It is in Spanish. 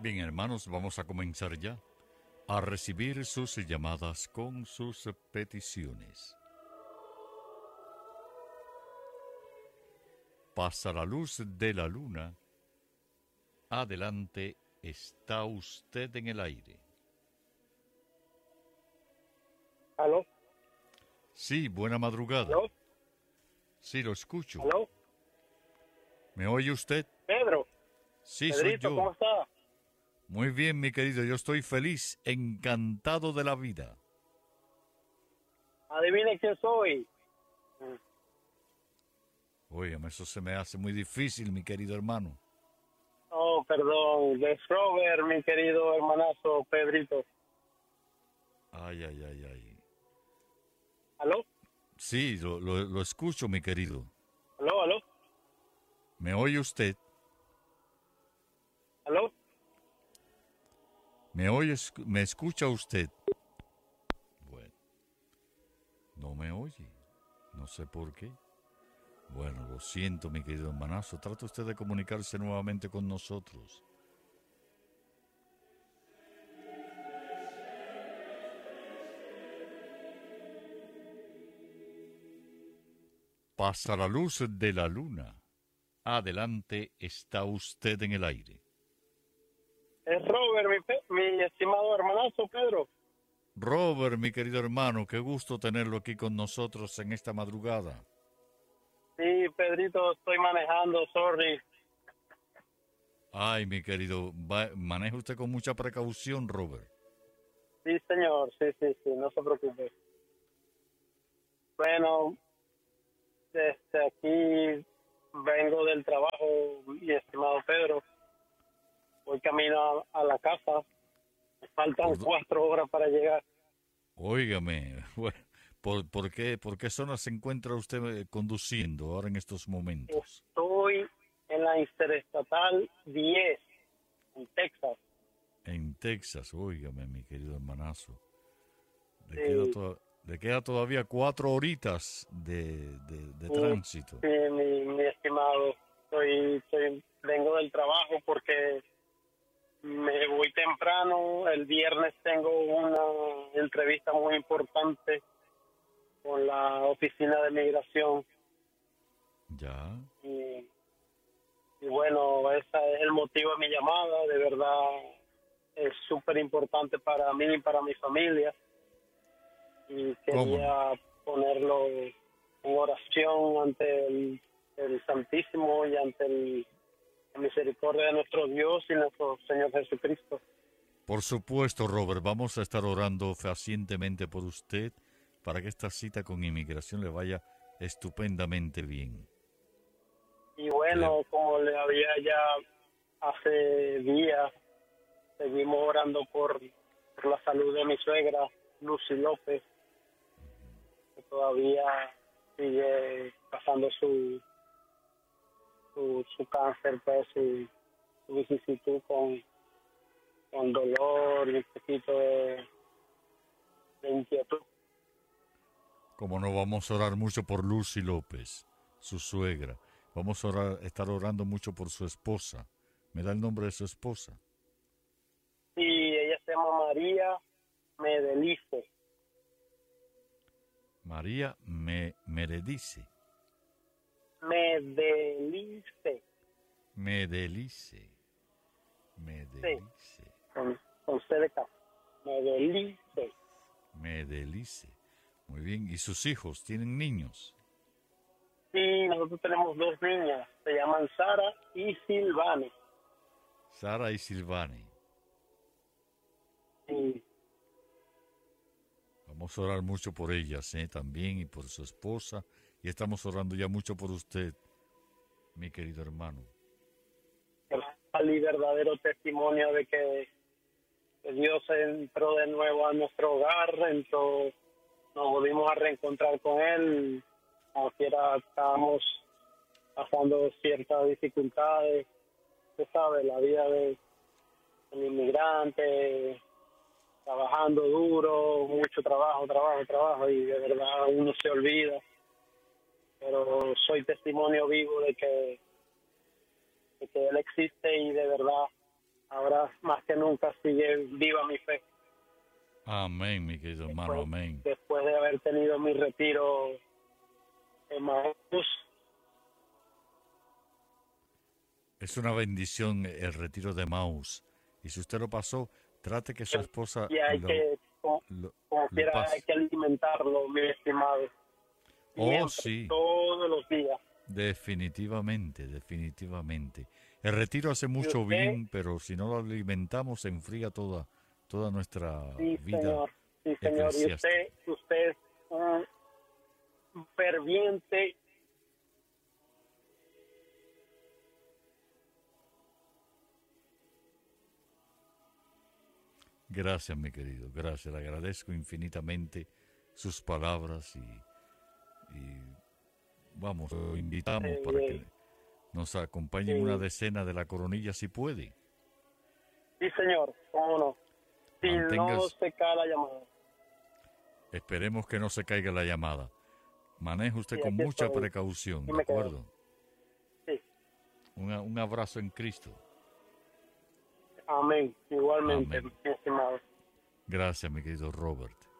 Bien, hermanos, vamos a comenzar ya a recibir sus llamadas con sus peticiones. Pasa la luz de la luna. Adelante, está usted en el aire. ¿Aló? Sí, buena madrugada. ¿Aló? Sí, lo escucho. ¿Aló? ¿Me oye usted? Pedro, Sí, soy Pedrito, yo. ¿cómo está? Muy bien, mi querido, yo estoy feliz, encantado de la vida. Adivine quién soy. Óigame, eso se me hace muy difícil, mi querido hermano. Oh, perdón, es Robert, mi querido hermanazo Pedrito. Ay, ay, ay, ay. ¿Aló? Sí, lo escucho, mi querido. ¿Aló? ¿Aló? ¿Me oye usted? ¿Aló? ¿Me oye? ¿Me escucha usted? Bueno, no me oye. No sé por qué. Bueno, lo siento, mi querido hermanazo. Trata usted de comunicarse nuevamente con nosotros. Pasa la luz de la luna. Adelante, está usted en el aire. Es Robert, mi estimado hermanazo Pedro. Robert, mi querido hermano, qué gusto tenerlo aquí con nosotros en esta madrugada. Sí, Pedrito, estoy manejando, sorry. Ay, mi querido, maneja usted con mucha precaución, Robert. Sí, señor, sí, no se preocupe. Bueno, desde aquí vengo del trabajo, mi estimado Pedro. Voy camino a la casa. Me faltan 4 horas para llegar. Óigame, bueno, ¿por qué zona se encuentra usted conduciendo ahora en estos momentos? Estoy en la Interestatal 10, en Texas. En Texas, óigame, mi querido hermanazo. Sí, Le queda todavía 4 horitas de tránsito. sí, mi estimado. Vengo del trabajo porque me voy temprano. El viernes tengo una entrevista muy importante con la oficina de migración. Ya. Y bueno, ese es el motivo de mi llamada. De verdad, es súper importante para mí y para mi familia. Y ¿Cómo no? quería ponerlo en oración ante el Santísimo y ante la misericordia de nuestro Dios y nuestro Señor Jesucristo. Por supuesto, Robert, vamos a estar orando fehacientemente por usted para que esta cita con inmigración le vaya estupendamente bien. Y bueno, como le había ya hace días, seguimos orando por la salud de mi suegra, Lucy López, que todavía sigue pasando su cáncer, pues su vicisitud con dolor y un poquito de inquietud. Como no, vamos a orar mucho por Lucy López, su suegra. Vamos a estar orando mucho por su esposa. ¿Me da el nombre de su esposa? Sí, ella se llama María Medelice. María Meredice. Medelice. Medelice. Sí, con C de K. Medelice. Medelice. Muy bien. ¿Y sus hijos tienen niños? Sí, nosotros tenemos 2 niñas. Se llaman Sara y Silvane. Sara y Silvane. Sí. Vamos a orar mucho por ellas, también, y por su esposa. Y estamos orando ya mucho por usted, mi querido hermano. El verdadero testimonio de que Dios entró de nuevo a nuestro hogar, entonces nos volvimos a reencontrar con Él. Como quiera, estábamos pasando ciertas dificultades. Usted sabe, la vida del inmigrante, trabajando duro, mucho trabajo, y de verdad uno se olvida. Pero soy testimonio vivo de que Él existe y de verdad ahora más que nunca sigue viva mi fe. Amén, mi querido hermano, amén. Después de haber tenido mi retiro en Maús, Es una bendición el retiro de Maús. Y si usted lo pasó, trate que su esposa y hay que, como lo quiera, pase. hay que alimentarlo, mi estimado. Oh, Siempre, sí, todos los días. definitivamente, definitivamente. El retiro hace Y mucho usted, bien, pero si no lo alimentamos, se enfría toda nuestra sí, vida señor, sí, señor. Y eclesiástica. usted es un ferviente. Gracias, mi querido, gracias. Le agradezco infinitamente sus palabras y vamos, lo invitamos para eh, que nos acompañe en una eh, decena de la coronilla si puede. sí, señor, cómo no. Si no Mantengas, se cae la llamada. esperemos que no se caiga la llamada. Maneje usted Sí, con aquí mucha estoy. precaución, Y ¿de me quedo. acuerdo? Sí. Un abrazo en Cristo. Amén. Igualmente, Amén. mi estimado. Gracias, mi querido Robert.